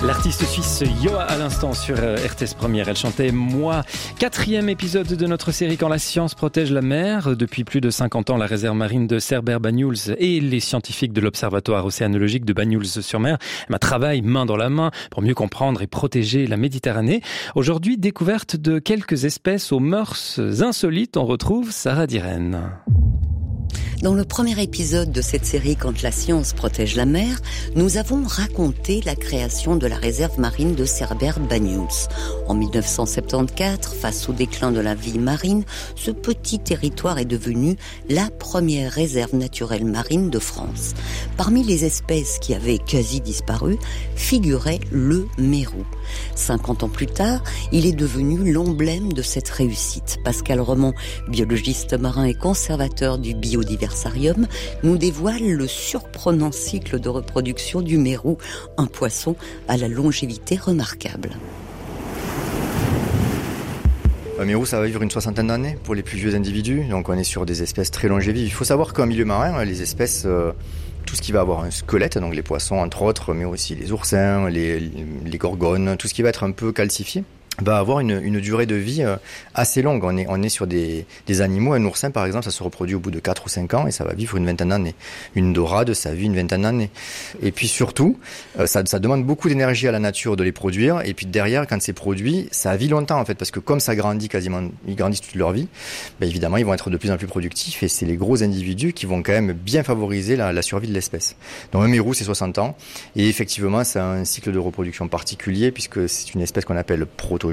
L'artiste suisse Yoa à l'instant sur RTS Première. Elle chantait Moi. 4e épisode de notre série Quand la science protège la mer. Depuis plus de 50 ans, la réserve marine de Cerbère-Banyuls et les scientifiques de l'Observatoire océanologique de Banyuls-sur-Mer travaillent main dans la main pour mieux comprendre et protéger la Méditerranée. Aujourd'hui, découverte de quelques espèces aux mœurs insolites. On retrouve Sarah Diren. Dans le premier épisode de cette série Quand la science protège la mer, nous avons raconté la création de la réserve marine de Cerbère-Banyuls. En 1974, face au déclin de la vie marine, ce petit territoire est devenu la première réserve naturelle marine de France. Parmi les espèces qui avaient quasi disparu, figurait le mérou. 50 ans plus tard, il est devenu l'emblème de cette réussite. Pascal Roman, biologiste marin et conservateur du Biodiversarium, nous dévoile le surprenant cycle de reproduction du mérou, un poisson à la longévité remarquable. Un mérou, ça va vivre une 60aine d'années pour les plus vieux individus, donc on est sur des espèces très longévives. Il faut savoir qu'en milieu marin, les espèces, tout ce qui va avoir un squelette, donc les poissons entre autres, mais aussi les oursins, les gorgones, tout ce qui va être un peu calcifié, va avoir une durée de vie assez longue. On est sur des animaux. Un oursin, par exemple, ça se reproduit au bout de 4 ou 5 ans et ça va vivre une vingtaine d'années. Une dorade, ça vit une vingtaine d'années. Et puis surtout, ça demande beaucoup d'énergie à la nature de les produire. Et puis derrière, quand c'est produit, ça vit longtemps en fait, parce que comme ça grandit quasiment, ils grandissent toute leur vie, ben évidemment, ils vont être de plus en plus productifs et c'est les gros individus qui vont quand même bien favoriser la survie de l'espèce. Donc un mérou, c'est 60 ans. Et effectivement, c'est un cycle de reproduction particulier puisque c'est une espèce qu'on appelle protogine.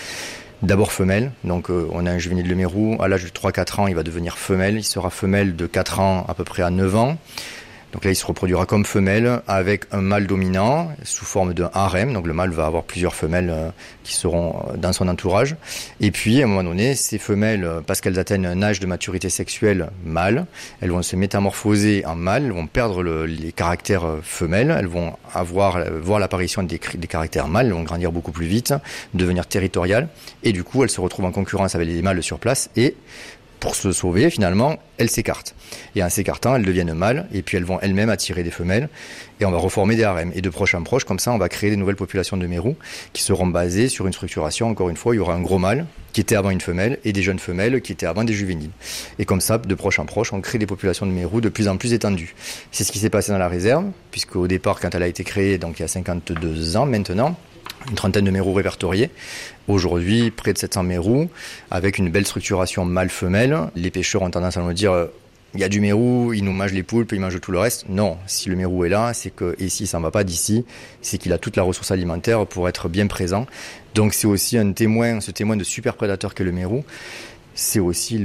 D'abord femelle, donc on a un juvénile de mérou, à l'âge de 3-4 ans il va devenir femelle, il sera femelle de 4 ans à peu près à 9 ans. Donc là, il se reproduira comme femelle avec un mâle dominant sous forme d'un harem. Donc le mâle va avoir plusieurs femelles qui seront dans son entourage. Et puis, à un moment donné, ces femelles, parce qu'elles atteignent un âge de maturité sexuelle mâle, elles vont se métamorphoser en mâle, elles vont perdre les caractères femelles, elles vont voir l'apparition des caractères mâles, elles vont grandir beaucoup plus vite, devenir territoriales. Et du coup, elles se retrouvent en concurrence avec les mâles sur place et pour se sauver, finalement, elles s'écartent. Et en s'écartant, elles deviennent mâles, et puis elles vont elles-mêmes attirer des femelles, et on va reformer des harems. Et de proche en proche, comme ça, on va créer des nouvelles populations de mérous, qui seront basées sur une structuration, encore une fois, il y aura un gros mâle, qui était avant une femelle, et des jeunes femelles, qui étaient avant des juvéniles. Et comme ça, de proche en proche, on crée des populations de mérous de plus en plus étendues. C'est ce qui s'est passé dans la réserve, puisque au départ, quand elle a été créée, donc il y a 52 ans maintenant, une trentaine de mérous répertoriés. Aujourd'hui, près de 700 mérous, avec une belle structuration mâle-femelle. Les pêcheurs ont tendance à nous dire il y a du mérou, il nous mange les poulpes, il mange tout le reste. Non, si le mérou est là, c'est que, et s'il s'en va pas d'ici, c'est qu'il a toute la ressource alimentaire pour être bien présent. Donc c'est aussi ce témoin de super prédateur qu'est le mérou. C'est aussi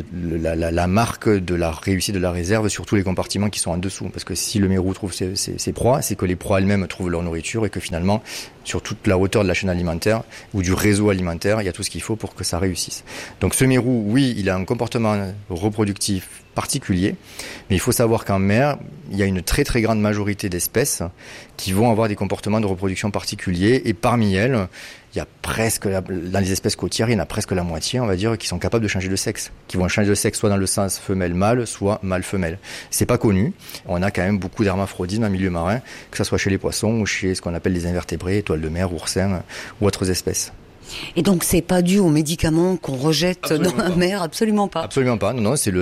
la marque de la réussite de la réserve sur tous les compartiments qui sont en dessous. Parce que si le mérou trouve ses proies, c'est que les proies elles-mêmes trouvent leur nourriture et que finalement, sur toute la hauteur de la chaîne alimentaire ou du réseau alimentaire, il y a tout ce qu'il faut pour que ça réussisse. Donc ce mérou, oui, il a un comportement reproductif particulier, mais il faut savoir qu'en mer, il y a une très très grande majorité d'espèces qui vont avoir des comportements de reproduction particuliers et parmi elles, il y a presque, dans les espèces côtières, il y en a presque la moitié, on va dire, qui sont capables de changer de sexe, qui vont changer de sexe soit dans le sens femelle-mâle, soit mâle-femelle. C'est pas connu. On a quand même beaucoup d'hermaphrodisme en milieu marin, que ce soit chez les poissons ou chez ce qu'on appelle les invertébrés, étoiles de mer, oursins ou autres espèces. Et donc c'est pas dû aux médicaments qu'on rejette dans la mer, absolument pas. Absolument pas. Non, c'est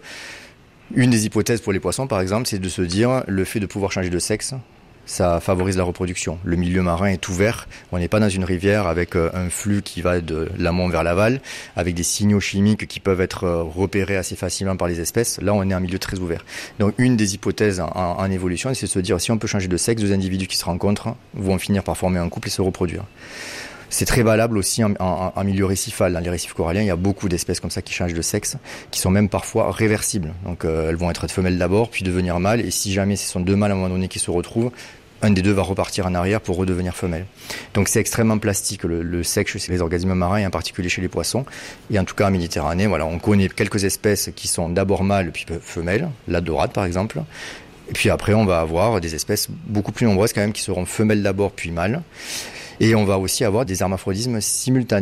une des hypothèses pour les poissons, par exemple, c'est de se dire le fait de pouvoir changer de sexe, ça favorise la reproduction. Le milieu marin est ouvert. On n'est pas dans une rivière avec un flux qui va de l'amont vers l'aval, avec des signaux chimiques qui peuvent être repérés assez facilement par les espèces. Là, on est en milieu très ouvert. Donc, une des hypothèses en évolution, c'est de se dire si on peut changer de sexe, deux individus qui se rencontrent vont finir par former un couple et se reproduire. C'est très valable aussi en milieu récifal. Dans les récifs coralliens, il y a beaucoup d'espèces comme ça qui changent de sexe, qui sont même parfois réversibles. Donc elles vont être femelles d'abord, puis devenir mâles. Et si jamais ce sont deux mâles à un moment donné qui se retrouvent, un des deux va repartir en arrière pour redevenir femelle. Donc c'est extrêmement plastique le sexe chez les organismes marins et en particulier chez les poissons. Et en tout cas en Méditerranée, voilà, on connaît quelques espèces qui sont d'abord mâles puis femelles, la dorade par exemple. Et puis après on va avoir des espèces beaucoup plus nombreuses quand même qui seront femelles d'abord puis mâles. Et on va aussi avoir des hermaphrodismes simultanés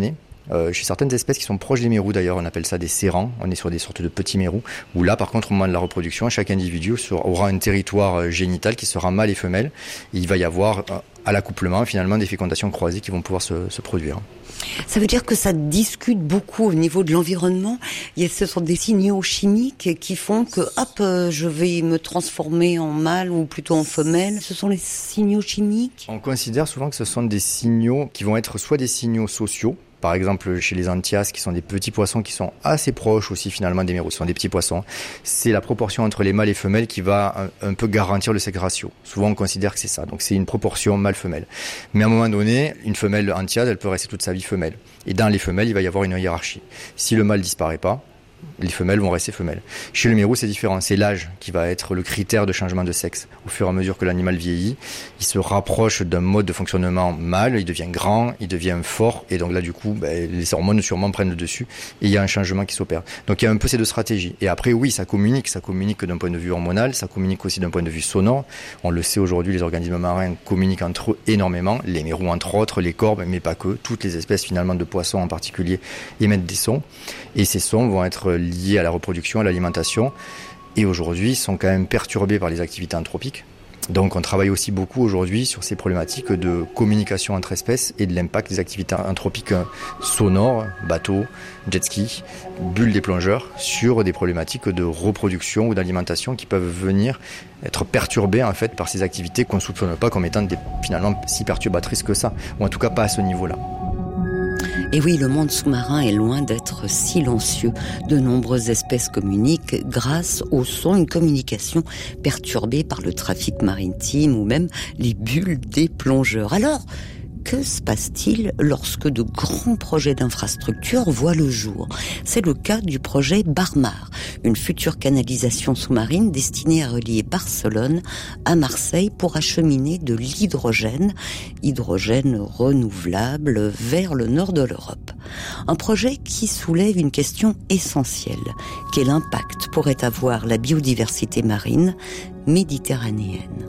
chez certaines espèces qui sont proches des mérous d'ailleurs, on appelle ça des sérans, on est sur des sortes de petits mérous, où là par contre au moment de la reproduction, chaque individu aura un territoire génital qui sera mâle et femelle, et il va y avoir à l'accouplement finalement des fécondations croisées qui vont pouvoir se produire. Ça veut dire que ça discute beaucoup au niveau de l'environnement. Ce sont des signaux chimiques qui font que je vais me transformer en mâle ou plutôt en femelle. Ce sont les signaux chimiques. On considère souvent que ce sont des signaux qui vont être soit des signaux sociaux. Par exemple, chez les anthias, qui sont des petits poissons qui sont assez proches aussi finalement des mérous, ce sont des petits poissons. C'est la proportion entre les mâles et femelles qui va un peu garantir le sexe ratio. Souvent, on considère que c'est ça. Donc, c'est une proportion mâle-femelle. Mais à un moment donné, une femelle anthias, elle peut rester toute sa vie femelle. Et dans les femelles, il va y avoir une hiérarchie. Si le mâle disparaît pas, les femelles vont rester femelles. Chez le mérou, c'est différent. C'est l'âge qui va être le critère de changement de sexe. Au fur et à mesure que l'animal vieillit, il se rapproche d'un mode de fonctionnement mâle, il devient grand, il devient fort, et donc là, du coup, les hormones sûrement prennent le dessus, et il y a un changement qui s'opère. Donc il y a un peu ces deux stratégies. Et après, oui, ça communique d'un point de vue hormonal, ça communique aussi d'un point de vue sonore. On le sait aujourd'hui, les organismes marins communiquent entre eux énormément. Les mérous, entre autres, les corbes, mais pas que. Toutes les espèces, finalement, de poissons en particulier, émettent des sons. Et ces sons vont être liés à la reproduction, à l'alimentation, et aujourd'hui sont quand même perturbés par les activités anthropiques. Donc on travaille aussi beaucoup aujourd'hui sur ces problématiques de communication entre espèces et de l'impact des activités anthropiques sonores, bateaux, jet ski, bulles des plongeurs, sur des problématiques de reproduction ou d'alimentation qui peuvent venir être perturbées en fait par ces activités qu'on ne soupçonne pas comme étant finalement si perturbatrices que ça, ou en tout cas pas à ce niveau-là. Et oui, le monde sous-marin est loin d'être silencieux. De nombreuses espèces communiquent grâce au son, une communication perturbée par le trafic maritime ou même les bulles des plongeurs. Alors, que se passe-t-il lorsque de grands projets d'infrastructure voient le jour ? C'est le cas du projet Barmar, une future canalisation sous-marine destinée à relier Barcelone à Marseille pour acheminer de l'hydrogène renouvelable vers le nord de l'Europe. Un projet qui soulève une question essentielle. Quel impact pourrait avoir la biodiversité marine méditerranéenne ?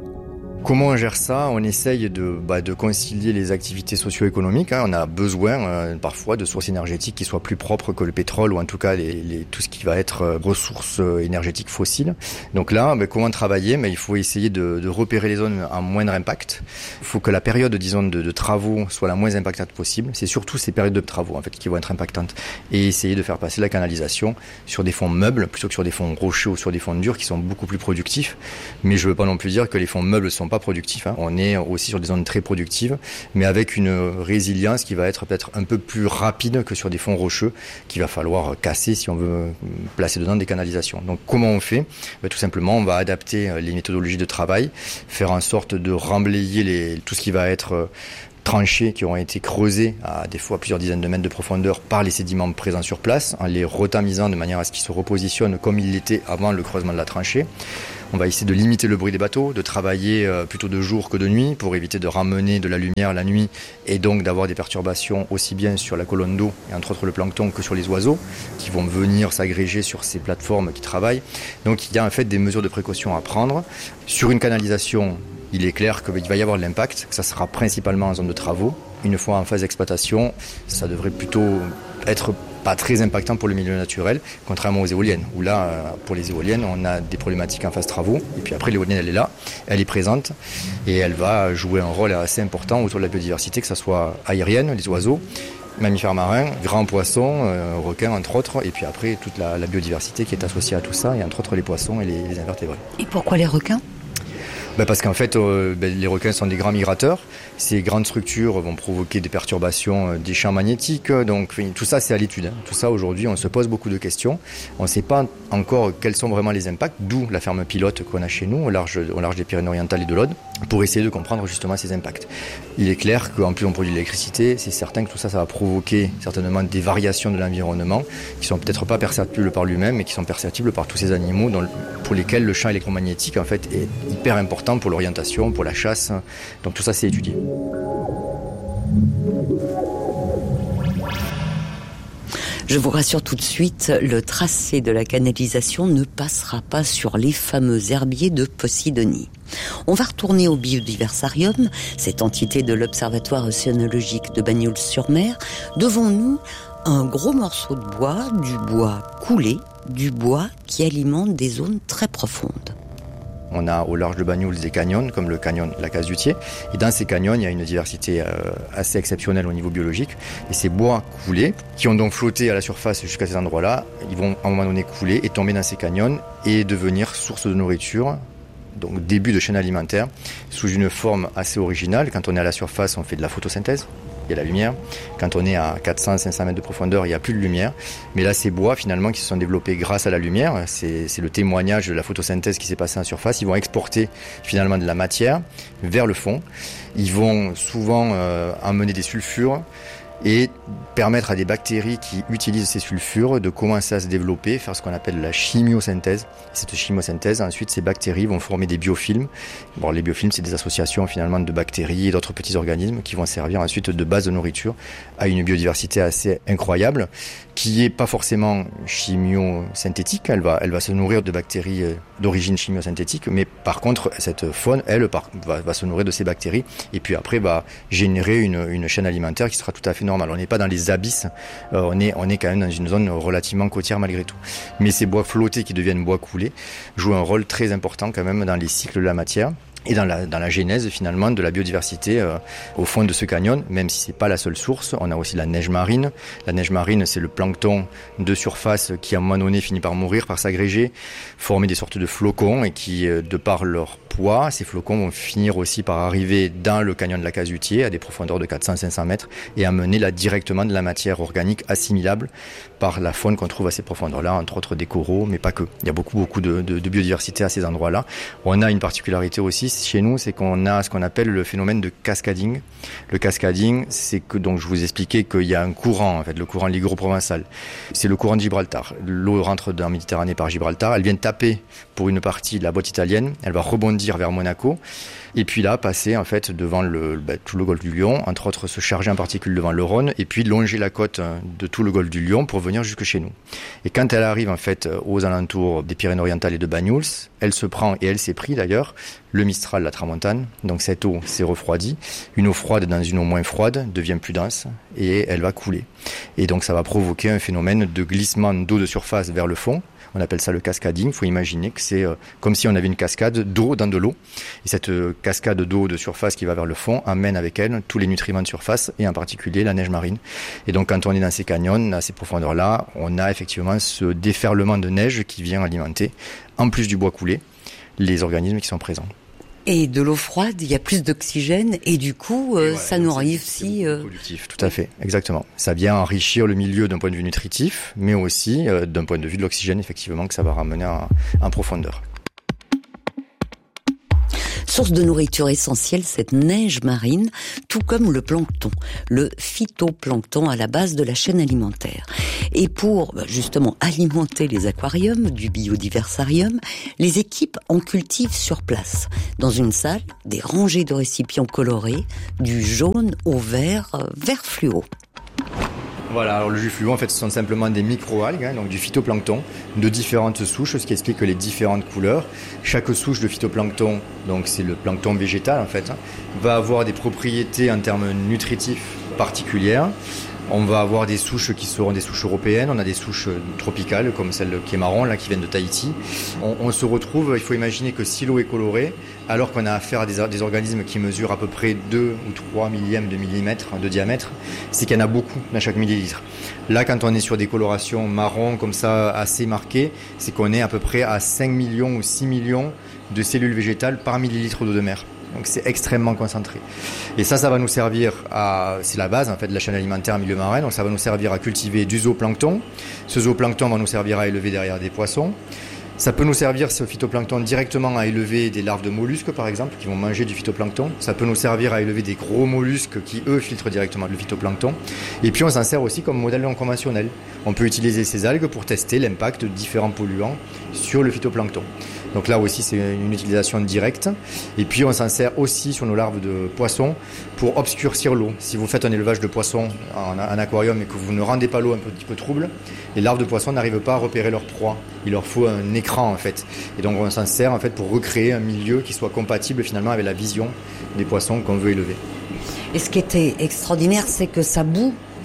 Comment on gère ça ? On essaye de concilier les activités socio-économiques. On a besoin parfois de sources énergétiques qui soient plus propres que le pétrole, ou en tout cas tout ce qui va être ressources énergétiques fossiles. Donc là, comment travailler ? Il faut essayer de repérer les zones à moindre impact. Il faut que la période, disons, de travaux soit la moins impactante possible. C'est surtout ces périodes de travaux en fait qui vont être impactantes. Et essayer de faire passer la canalisation sur des fonds meubles plutôt que sur des fonds rocheux ou sur des fonds durs qui sont beaucoup plus productifs. Mais je veux pas non plus dire que les fonds meubles sont pas productifs. On est aussi sur des zones très productives, mais avec une résilience qui va être peut-être un peu plus rapide que sur des fonds rocheux qu'il va falloir casser si on veut placer dedans des canalisations. Donc comment on fait ? Tout simplement, on va adapter les méthodologies de travail, faire en sorte de remblayer tout ce qui va être tranchées qui auront été creusées à des fois plusieurs dizaines de mètres de profondeur par les sédiments présents sur place, en les retamisant de manière à ce qu'ils se repositionnent comme ils l'étaient avant le creusement de la tranchée. On va essayer de limiter le bruit des bateaux, de travailler plutôt de jour que de nuit pour éviter de ramener de la lumière la nuit et donc d'avoir des perturbations aussi bien sur la colonne d'eau et entre autres le plancton que sur les oiseaux qui vont venir s'agréger sur ces plateformes qui travaillent. Donc il y a en fait des mesures de précaution à prendre. Sur une canalisation, il est clair qu'il va y avoir de l'impact, que ça sera principalement en zone de travaux. Une fois en phase d'exploitation, ça devrait plutôt être pas très impactant pour le milieu naturel, contrairement aux éoliennes, où là, pour les éoliennes, on a des problématiques en phase travaux, et puis après l'éolienne, elle est là, elle est présente, et elle va jouer un rôle assez important autour de la biodiversité, que ce soit aérienne, les oiseaux, mammifères marins, grands poissons, requins entre autres, et puis après toute la biodiversité qui est associée à tout ça, et entre autres les poissons et les invertébrés. Et pourquoi les requins ? Parce qu'en fait, les requins sont des grands migrateurs. Ces grandes structures vont provoquer des perturbations des champs magnétiques. Donc tout ça, c'est à l'étude. Tout ça, aujourd'hui, on se pose beaucoup de questions. On ne sait pas encore quels sont vraiment les impacts, d'où la ferme pilote qu'on a chez nous, au large des Pyrénées-Orientales et de l'Aude, pour essayer de comprendre justement ces impacts. Il est clair qu'en plus on produit de l'électricité, c'est certain que tout ça va provoquer certainement des variations de l'environnement qui sont peut-être pas perceptibles par lui-même, mais qui sont perceptibles par tous ces animaux pour lesquels le champ électromagnétique en fait est hyper important pour l'orientation, pour la chasse. Donc tout ça, c'est étudié. Je vous rassure tout de suite, le tracé de la canalisation ne passera pas sur les fameux herbiers de Posidonie. On va retourner au Biodiversarium, cette entité de l'Observatoire océanologique de Bagnols-sur-Mer. Devant nous, Un gros morceau de bois, du bois coulé, du bois qui alimente des zones très profondes. On a au large de Banyuls des canyons, comme le canyon de la Case-du-Thiers. Et dans ces canyons, il y a une diversité assez exceptionnelle au niveau biologique. Et ces bois coulés, qui ont donc flotté à la surface jusqu'à ces endroits-là, ils vont à un moment donné couler et tomber dans ces canyons et devenir source de nourriture. Donc début de chaîne alimentaire, sous une forme assez originale. Quand on est à la surface, on fait de la photosynthèse. Il y a la lumière. Quand on est à 400-500 mètres de profondeur, il n'y a plus de lumière. Mais là, ces bois, finalement, qui se sont développés grâce à la lumière, c'est le témoignage de la photosynthèse qui s'est passée en surface. Ils vont exporter finalement de la matière vers le fond. Ils vont souvent emmener des sulfures et permettre à des bactéries qui utilisent ces sulfures de commencer à se développer, faire ce qu'on appelle la chimiosynthèse. Cette chimiosynthèse, ensuite, ces bactéries vont former des biofilms. Bon, les biofilms, c'est des associations finalement de bactéries et d'autres petits organismes qui vont servir ensuite de base de nourriture à une biodiversité assez incroyable, qui est pas forcément chimiosynthétique. Elle va se nourrir de bactéries d'origine chimiosynthétique, mais par contre, cette faune, elle, va se nourrir de ces bactéries et puis après va générer une chaîne alimentaire qui sera tout à fait normale. On n'est pas dans les abysses, on est quand même dans une zone relativement côtière malgré tout. Mais ces bois flottés qui deviennent bois coulés jouent un rôle très important quand même dans les cycles de la matière et dans la genèse finalement de la biodiversité au fond de ce canyon, même si c'est pas la seule source. On a aussi la neige marine. La neige marine, c'est le plancton de surface qui à un moment donné finit par mourir, par s'agréger, former des sortes de flocons et qui, de par leur poids, ces flocons vont finir aussi par arriver dans le canyon de la Case-du-Thiers à des profondeurs de 400-500 mètres et amener là directement de la matière organique assimilable par la faune qu'on trouve à ces profondeurs-là, entre autres des coraux, mais pas que. Il y a beaucoup de biodiversité à ces endroits-là. On a une particularité aussi chez nous, c'est qu'on a ce qu'on appelle le phénomène de cascading. Le cascading, c'est que, donc je vous expliquais qu'il y a un courant, en fait, le courant liguro-provençal. C'est le courant de Gibraltar. L'eau rentre dans la Méditerranée par Gibraltar, elle vient taper pour une partie de la botte italienne, elle va rebondir vers Monaco, et puis là, passer en fait devant tout le golfe du Lion, entre autres se charger en particules devant le Rhône, et puis longer la côte de tout le golfe du Lion pour venir jusque chez nous. Et quand elle arrive en fait aux alentours des Pyrénées-Orientales et de Banyuls, elle se prend, et elle s'est pris d'ailleurs, le Mistral, la Tramontane. Donc cette eau s'est refroidie. Une eau froide dans une eau moins froide devient plus dense et elle va couler. Et donc ça va provoquer un phénomène de glissement d'eau de surface vers le fond. On appelle ça le cascading. Il faut imaginer que c'est comme si on avait une cascade d'eau dans de l'eau. Et cette cascade d'eau de surface qui va vers le fond amène avec elle tous les nutriments de surface et en particulier la neige marine. Et donc quand on est dans ces canyons, à ces profondeurs-là, on a effectivement ce déferlement de neige qui vient alimenter, en plus du bois coulé, les organismes qui sont présents. Et de l'eau froide, il y a plus d'oxygène et du coup, voilà, ça nourrit aussi... productif, tout à fait, exactement. Ça vient enrichir le milieu d'un point de vue nutritif, mais aussi d'un point de vue de l'oxygène, effectivement, que ça va ramener en profondeur. Source de nourriture essentielle, cette neige marine, tout comme le plancton, le phytoplancton à la base de la chaîne alimentaire. Et pour justement alimenter les aquariums du biodiversarium, les équipes en cultivent sur place. Dans une salle, des rangées de récipients colorés, du jaune au vert fluo. Voilà, alors le jus fluo, en fait, ce sont simplement des micro-algues, donc du phytoplancton, de différentes souches, ce qui explique les différentes couleurs. Chaque souche de phytoplancton, donc c'est le plancton végétal en fait, va avoir des propriétés en termes nutritifs particulières. On va avoir des souches qui seront des souches européennes, on a des souches tropicales comme celle qui est marron, là, qui viennent de Tahiti. On se retrouve, il faut imaginer que si l'eau est colorée, alors qu'on a affaire à des organismes qui mesurent à peu près 2 ou 3 millièmes de millimètre de diamètre, c'est qu'il y en a beaucoup dans chaque millilitre. Là, quand on est sur des colorations marron comme ça assez marquées, c'est qu'on est à peu près à 5 millions ou 6 millions de cellules végétales par millilitre d'eau de mer. Donc c'est extrêmement concentré. Et ça va nous servir c'est la base en fait de la chaîne alimentaire en milieu marin, donc ça va nous servir à cultiver du zooplancton. Ce zooplancton va nous servir à élever derrière des poissons. Ça peut nous servir, ce phytoplancton, directement à élever des larves de mollusques, par exemple, qui vont manger du phytoplancton. Ça peut nous servir à élever des gros mollusques qui, eux, filtrent directement le phytoplancton. Et puis, on s'en sert aussi comme modèle non conventionnel. On peut utiliser ces algues pour tester l'impact de différents polluants sur le phytoplancton. Donc là aussi, c'est une utilisation directe. Et puis, on s'en sert aussi sur nos larves de poissons pour obscurcir l'eau. Si vous faites un élevage de poissons en aquarium et que vous ne rendez pas l'eau un petit peu trouble, les larves de poissons n'arrivent pas à repérer leur proie. Il leur faut un écran, en fait. Et donc, on s'en sert, en fait, pour recréer un milieu qui soit compatible, finalement, avec la vision des poissons qu'on veut élever. Et ce qui était extraordinaire, c'est que ça bout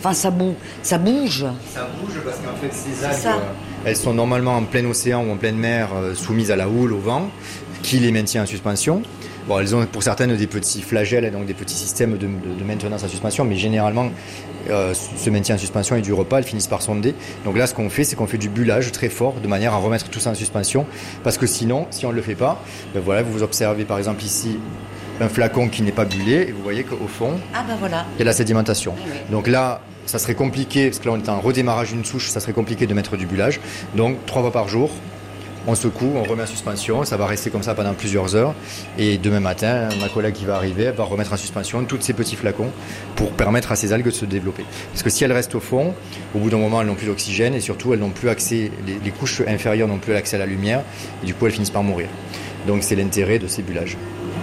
Enfin, ça bouge. Ça bouge parce qu'en fait, ces algues, elles sont normalement en plein océan ou en pleine mer, soumises à la houle, au vent, qui les maintient en suspension. Bon, elles ont pour certaines des petits flagelles, donc des petits systèmes de maintenance en suspension, mais généralement, ce maintien en suspension, il ne dure pas, elles finissent par sonder. Donc là, ce qu'on fait, c'est qu'on fait du bullage très fort, de manière à remettre tout ça en suspension, parce que sinon, si on ne le fait pas, vous observez par exemple ici un flacon qui n'est pas bullé, et vous voyez qu'au fond, il y a la sédimentation. Oui. Donc là, ça serait compliqué, parce que là on est en redémarrage d'une souche, ça serait compliqué de mettre du bullage. Donc 3 fois par jour, on secoue, on remet en suspension, ça va rester comme ça pendant plusieurs heures. Et demain matin, ma collègue qui va arriver, elle va remettre en suspension tous ces petits flacons pour permettre à ces algues de se développer. Parce que si elles restent au fond, au bout d'un moment, elles n'ont plus d'oxygène et surtout, elles n'ont plus accès, les couches inférieures n'ont plus accès à la lumière et du coup, elles finissent par mourir. Donc c'est l'intérêt de ces bullages.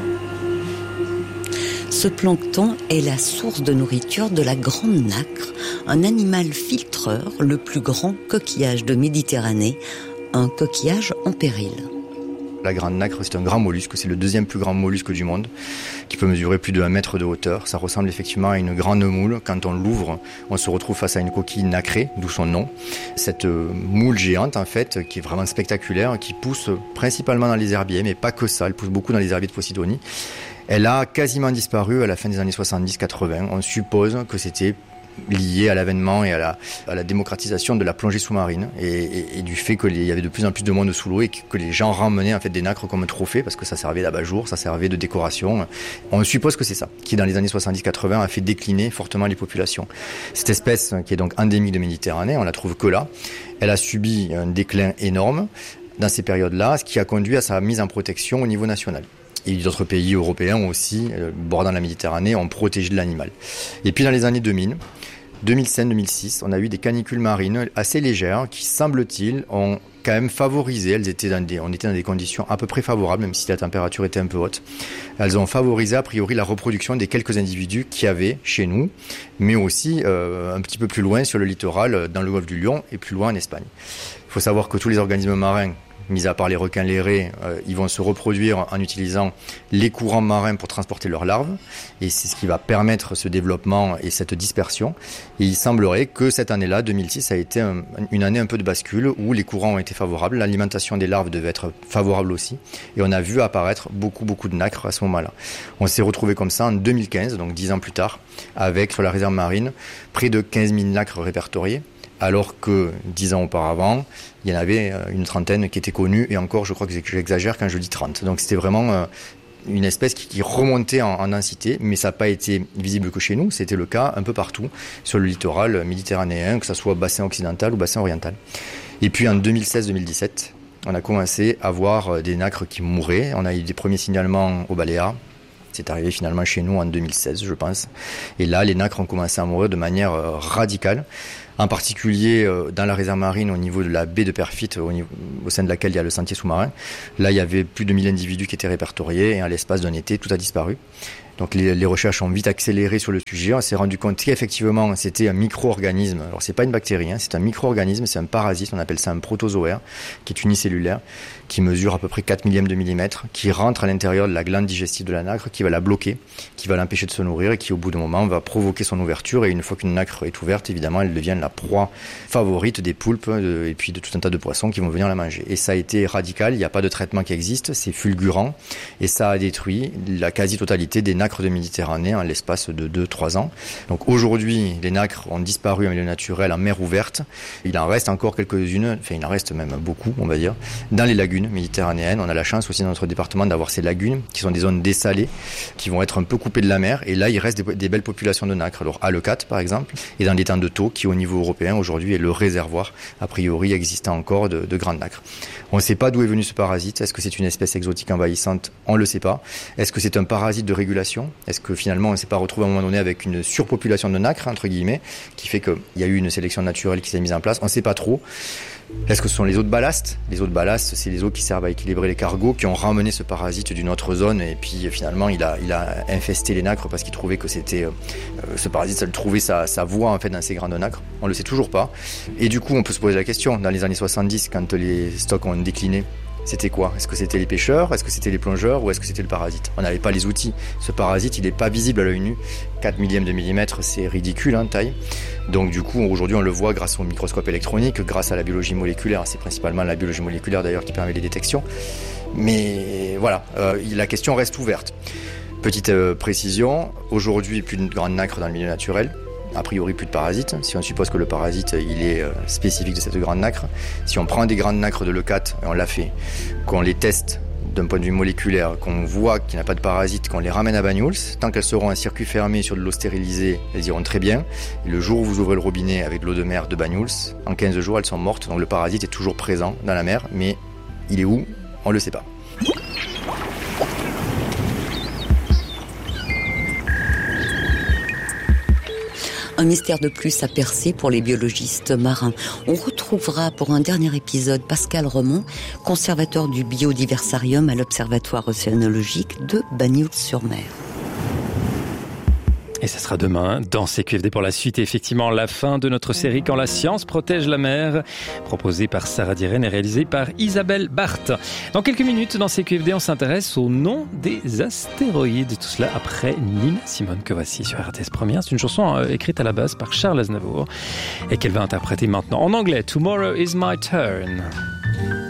Ce plancton est la source de nourriture de la grande nacre, un animal filtreur, le plus grand coquillage de Méditerranée, un coquillage en péril. La grande nacre, c'est un grand mollusque, c'est le 2e plus grand mollusque du monde, qui peut mesurer plus de 1 mètre de hauteur. Ça ressemble effectivement à une grande moule. Quand on l'ouvre, on se retrouve face à une coquille nacrée, d'où son nom. Cette moule géante, en fait, qui est vraiment spectaculaire, qui pousse principalement dans les herbiers, mais pas que ça, elle pousse beaucoup dans les herbiers de Posidonie. Elle a quasiment disparu à la fin des années 70-80. On suppose que c'était lié à l'avènement et à la démocratisation de la plongée sous-marine et du fait qu'il y avait de plus en plus de monde sous l'eau et que les gens ramenaient en fait des nacres comme trophée parce que ça servait d'abat-jour, ça servait de décoration. On suppose que c'est ça qui, dans les années 70-80, a fait décliner fortement les populations. Cette espèce, qui est donc endémique de Méditerranée, on la trouve que là. Elle a subi un déclin énorme dans ces périodes-là, ce qui a conduit à sa mise en protection au niveau national. Et d'autres pays européens aussi, bordant la Méditerranée, ont protégé l'animal. Et puis dans les années 2000, 2005-2006, on a eu des canicules marines assez légères qui, semble-t-il, ont quand même favorisé, on était dans des conditions à peu près favorables, même si la température était un peu haute. Elles ont favorisé a priori la reproduction des quelques individus qu'il y avait chez nous, mais aussi un petit peu plus loin sur le littoral, dans le golfe du Lion et plus loin en Espagne. Il faut savoir que tous les organismes marins, mis à part les requins lérés, ils vont se reproduire en utilisant les courants marins pour transporter leurs larves. Et c'est ce qui va permettre ce développement et cette dispersion. Et il semblerait que cette année-là, 2006, a été une année un peu de bascule où les courants ont été favorables. L'alimentation des larves devait être favorable aussi. Et on a vu apparaître beaucoup de nacres à ce moment-là. On s'est retrouvé comme ça en 2015, donc 10 ans plus tard, avec sur la réserve marine près de 15 000 nacres répertoriés. Alors que 10 ans auparavant, il y en avait une trentaine qui étaient connues, et encore, je crois que j'exagère quand je dis 30. Donc c'était vraiment une espèce qui remontait en densité, mais ça n'a pas été visible que chez nous, c'était le cas un peu partout sur le littoral méditerranéen, que ce soit bassin occidental ou bassin oriental. Et puis en 2016-2017, on a commencé à voir des nacres qui mouraient. On a eu des premiers signalements aux Baléares. C'est arrivé finalement chez nous en 2016, je pense. Et là, les nacres ont commencé à mourir de manière radicale. En particulier dans la réserve marine au niveau de la baie de Perfit, au sein de laquelle il y a le sentier sous-marin. Là, il y avait plus de 1000 individus qui étaient répertoriés et à l'espace d'un été, tout a disparu. Donc les recherches ont vite accéléré sur le sujet. On s'est rendu compte qu'effectivement, c'était un micro-organisme. Alors, c'est pas une bactérie, c'est un micro-organisme, c'est un parasite, on appelle ça un protozoaire, qui est unicellulaire, qui mesure à peu près 4 millièmes de millimètre, qui rentre à l'intérieur de la glande digestive de la nacre, qui va la bloquer, qui va l'empêcher de se nourrir et qui, au bout d'un moment, va provoquer son ouverture. Et une fois qu'une nacre est ouverte, évidemment, elle devient la proie favorite des poulpes et puis de tout un tas de poissons qui vont venir la manger. Et ça a été radical, il n'y a pas de traitement qui existe, c'est fulgurant, et ça a détruit la quasi-totalité des nacres de Méditerranée en l'espace de 2-3 ans. Donc aujourd'hui, les nacres ont disparu en milieu naturel, en mer ouverte. Il en reste encore quelques-unes, enfin il en reste même beaucoup, on va dire, dans les lagunes méditerranéennes. On a la chance aussi dans notre département d'avoir ces lagunes qui sont des zones dessalées, qui vont être un peu coupées de la mer. Et là, il reste des belles populations de nacres. Alors à Leucate, par exemple, et dans l'étang de Thau, qui au niveau européen aujourd'hui est le réservoir, a priori existant encore de grandes nacres. On ne sait pas d'où est venu ce parasite. Est-ce que c'est une espèce exotique envahissante? On ne le sait pas. Est-ce que c'est un parasite de régulation? Est-ce que finalement on ne s'est pas retrouvé à un moment donné avec une surpopulation de nacres, entre guillemets, qui fait qu'il y a eu une sélection naturelle qui s'est mise en place? On ne sait pas trop. Est-ce que ce sont les eaux de ballast? Les eaux de ballast, c'est les eaux qui servent à équilibrer les cargos, qui ont ramené ce parasite d'une autre zone, et puis finalement il a infesté les nacres parce qu'il trouvait que c'était ce parasite, ça le trouvait sa voie en fait dans ces grandes nacres. On le sait toujours pas. Et du coup, on peut se poser la question, dans les années 70, quand les stocks ont décliné, C'était quoi? Est-ce que c'était les pêcheurs? Est-ce que c'était les plongeurs? Ou est-ce que c'était le parasite? On n'avait pas les outils. Ce parasite, il n'est pas visible à l'œil nu. 4 millièmes de millimètre, c'est ridicule, taille. Donc du coup, aujourd'hui, on le voit grâce au microscope électronique, grâce à la biologie moléculaire. C'est principalement la biologie moléculaire d'ailleurs qui permet les détections. Mais voilà, la question reste ouverte. Petite précision, aujourd'hui, plus de grandes nacres dans le milieu naturel. A priori, plus de parasites. Si on suppose que le parasite, il est spécifique de cette grande nacre. Si on prend des grandes nacres de leucate, et on l'a fait, qu'on les teste d'un point de vue moléculaire, qu'on voit qu'il n'y a pas de parasites, qu'on les ramène à Banyuls, tant qu'elles seront en circuit fermé sur de l'eau stérilisée, elles iront très bien. Et le jour où vous ouvrez le robinet avec de l'eau de mer de Banyuls, en 15 jours, elles sont mortes. Donc le parasite est toujours présent dans la mer, mais il est où? On ne le sait pas. Un mystère de plus à percer pour les biologistes marins. On retrouvera pour un dernier épisode Pascal Remond, conservateur du biodiversarium à l'Observatoire océanologique de Banyuls-sur-Mer. Et ça sera demain dans CQFD pour la suite. Et effectivement, la fin de notre série Quand la science protège la mer, proposée par Sarah Diren et réalisée par Isabelle Barthes. Dans quelques minutes, dans CQFD, on s'intéresse au nom des astéroïdes. Tout cela après Nina Simone que voici sur RTS Première. C'est une chanson écrite à la base par Charles Aznavour et qu'elle va interpréter maintenant en anglais. Tomorrow is my turn.